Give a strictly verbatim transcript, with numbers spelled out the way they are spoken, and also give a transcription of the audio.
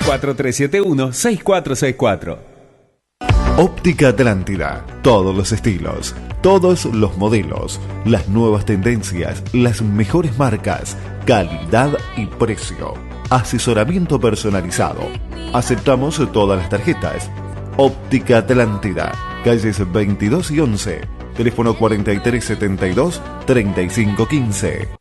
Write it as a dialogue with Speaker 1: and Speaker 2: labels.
Speaker 1: cuatro tres siete uno, seis cuatro seis cuatro.
Speaker 2: Óptica Atlántida, todos los estilos, todos los modelos, las nuevas tendencias, las mejores marcas, calidad y precio. Asesoramiento personalizado. Aceptamos todas las tarjetas. Óptica Atlántida, calles veintidós y once, teléfono cuarenta y tres setenta y dos, treinta y cinco quince.